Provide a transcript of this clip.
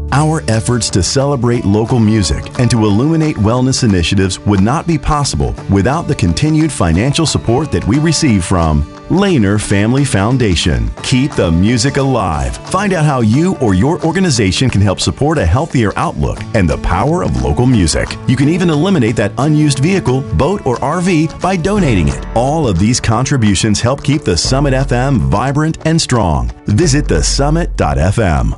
Our efforts to celebrate local music and to illuminate wellness initiatives would not be possible without the continued financial support that we receive from Lehner Family Foundation. Keep the music alive. Find out how you or your organization can help support a healthier outlook and the power of local music. You can even eliminate that unused vehicle, boat, or RV by donating it. All of these contributions help keep the Summit FM vibrant and strong. Visit thesummit.fm.